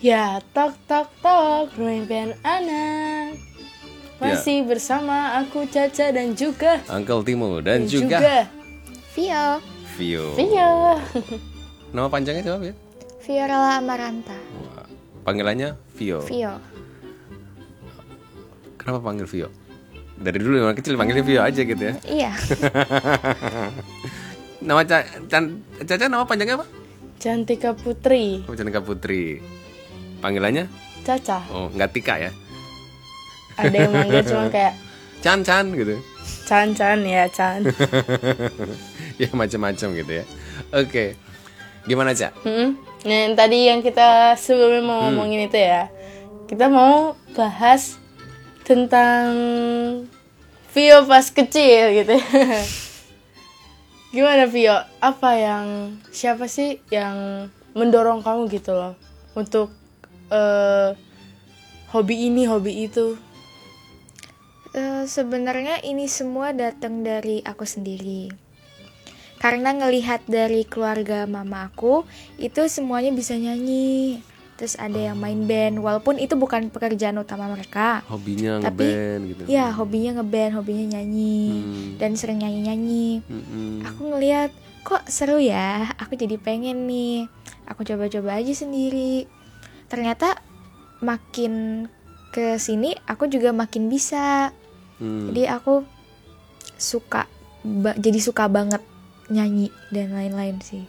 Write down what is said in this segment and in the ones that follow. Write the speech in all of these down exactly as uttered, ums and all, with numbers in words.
Ya, tok tok tok, rumah impian anak. Masih ya. Bersama aku Caca dan juga Uncle Timo dan, dan juga, juga Vio. Vio. Vio. Nama panjangnya siapa ya? Viorella Amaranta. Wah, panggilannya Vio. Vio. Kenapa panggil Vio? Dari dulu yang kecil panggilnya Vio aja gitu ya? Iya. Nama Ca- Can- Caca nama panjangnya apa? Cantika Putri. Oh, Cantika Putri. Panggilannya? Caca. Oh, nggak Tika ya? Ada yang manggil cuma kayak Chan Chan gitu. Chan Chan ya Chan. Ya macam-macam gitu ya. Oke. Gimana, Ca? Hmm. Nah, yang tadi yang kita sebelumnya mau hmm. ngomongin itu ya. Kita mau bahas tentang Vio pas kecil gitu. Gimana Vio? Apa yang siapa sih yang mendorong kamu gitu loh untuk uh, hobi ini, hobi itu? Uh, sebenarnya ini semua datang dari aku sendiri. Karena ngelihat dari keluarga mama aku, itu semuanya bisa nyanyi. Terus ada yang main band, walaupun itu bukan pekerjaan utama mereka. Hobinya tapi, ngeband gitu. Ya, hobinya ngeband, hobinya nyanyi. Hmm. Dan sering nyanyi-nyanyi. Hmm. Aku ngelihat, kok seru ya? Aku jadi pengen nih. Aku coba-coba aja sendiri. Ternyata makin ke sini aku juga makin bisa. Hmm. Jadi aku suka ba- jadi suka banget nyanyi dan lain-lain sih.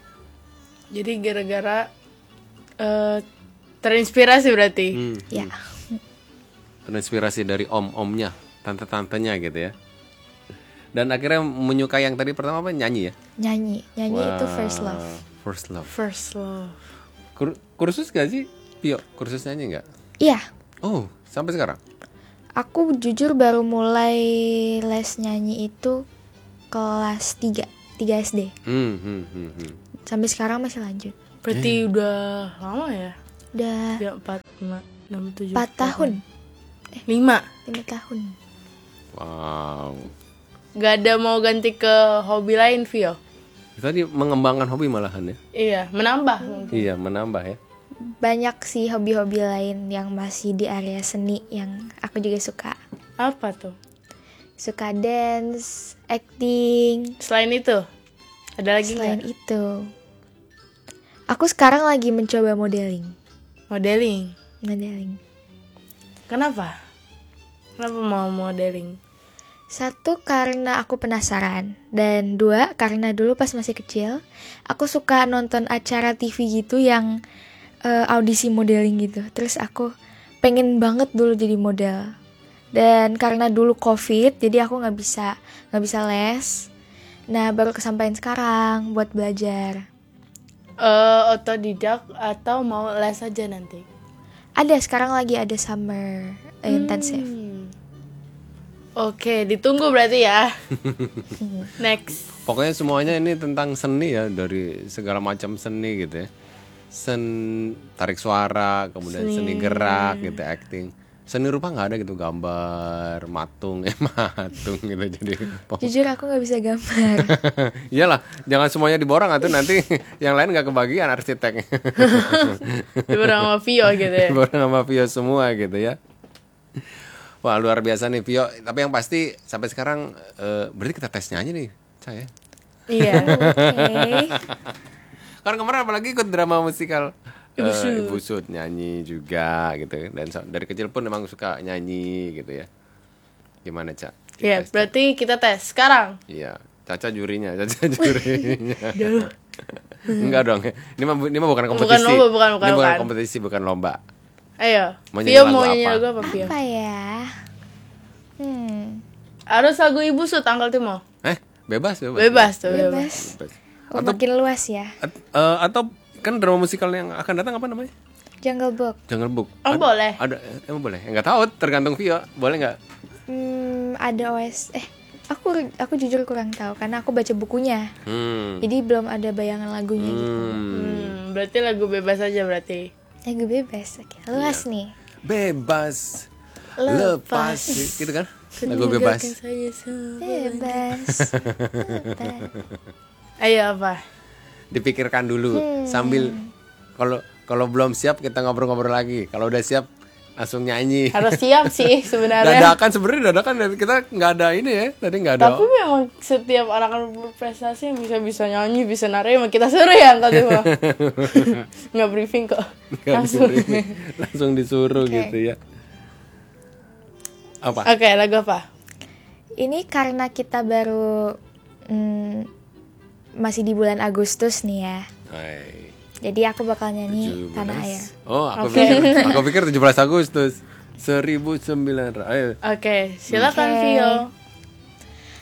Jadi gara-gara uh, terinspirasi berarti. Hmm. Ya. Terinspirasi dari om-omnya, tante-tantenya gitu ya. Dan akhirnya menyukai yang tadi pertama apa? Nyanyi ya? Nyanyi, nyanyi wow. itu first love. First love. First love. Kur- kursus gak sih, Pio? Kursus nyanyi gak? Iya. Oh, sampai sekarang? Aku jujur baru mulai les nyanyi itu kelas tiga, tiga S D. Hmm, hmm, hmm, hmm. Sampai sekarang masih lanjut. Berarti eh. udah lama ya? Udah. Ya, empat, lima, enam, tujuh. empat tahun. Eh, lima. lima tahun. Wow. Gak ada mau ganti ke hobi lain, Vio? Tadi mengembangkan hobi malahan ya? Iya, menambah mungkin. Iya, menambah ya. Banyak sih hobi-hobi lain yang masih di area seni yang aku juga suka. Apa tuh? Suka dance, acting. Selain itu? Ada lagi Selain gak? itu, aku sekarang lagi mencoba modeling. Modeling? Modeling. Kenapa? Kenapa mau modeling? Satu, karena aku penasaran. Dan dua, karena dulu pas masih kecil, aku suka nonton acara T V gitu yang uh, audisi modeling gitu. Terus aku pengen banget dulu jadi model. Dan karena dulu COVID, jadi aku gak bisa gak bisa les. Nah, baru kesampaian sekarang buat belajar. Uh, otodidak atau mau les aja nanti? Ada, sekarang lagi ada summer uh, intensive. Hmm. Oke, ditunggu berarti ya. Next. Pokoknya semuanya ini tentang seni ya, dari segala macam seni gitu ya. Sen tarik suara, kemudian seni, seni gerak gitu, acting. Seni rupa nggak ada gitu, gambar, matung, eh matung gitu jadi. Jujur aku nggak bisa gambar. Iyalah, jangan semuanya diborong atau nanti yang lain nggak kebagian arsitek. Diborong sama Vio gitu ya. Diborong sama Vio semua gitu ya. Wah, luar biasa nih Vio. Tapi yang pasti sampai sekarang uh, berarti kita tes nyanyi nih, saya. Iya. Oke. Karena kemarin apalagi ikut drama musikal Ibu uh, Sud. Ibu Sud nyanyi juga gitu. Dan so, dari kecil pun memang suka nyanyi gitu ya. Gimana, Ca? Iya, berarti kita tes sekarang. Iya, Caca jurinya, Caca jurinya. Dulu. Enggak dong. Ini mah ini mah bukan kompetisi. Bukan lomba, bukan, bukan, ini bukan bukan. kompetisi, bukan lomba. Ayo, Mau Vio nyanyi mau lagu nyanyi apa? lagu apa, Vio? Apa ya? Hmm. Harus lagu Ibu Sud, Uncle Timo. Eh, bebas, bebas. Bebas tuh, Bebas. bebas. Bebas. Oh, Atau makin luas ya. at- uh, atau kan drama musikal yang akan datang apa namanya? Jungle Book. Jungle Book. Oh, Ad- boleh. Ada emang boleh? Enggak tahu, tergantung Vio. Boleh enggak? Hmm, ada O S. Eh, aku aku jujur kurang tahu karena aku baca bukunya. Hmm. Jadi belum ada bayangan lagunya gitu. Hmm. Hmm, berarti lagu bebas aja berarti. Lagu bebas. Oke, luas Iya. nih. Bebas. Lepas. Lepas. Gitu kan? Lagu bebas. Tinggalkan saja semua. Bebas. Bebas. Ayo apa? Dipikirkan dulu Hmm. sambil kalau Kalau belum siap kita ngobrol-ngobrol lagi. Kalau udah siap langsung nyanyi. Harus siap sih sebenarnya. Dadakan sebenarnya dadakan kita nggak ada ini ya. Tadi nggak ada. Tapi memang setiap orang kan berprestasi yang bisa bisa nyanyi, bisa nari, emang kita suruh ya tadi mah. Nggak briefing kok. Nggak Langsung. disuruh, langsung disuruh Oke. gitu ya. Apa? Oke, lagu apa? Ini karena kita baru mm, masih di bulan Agustus nih ya. Hai. Jadi aku bakal nyanyi tujuh belas. Tanah Air. Oh, aku Oke. pikir aku pikir tujuh belas Agustus. seribu sembilan ratus. Ayo. Oke, silakan Oke. Vio.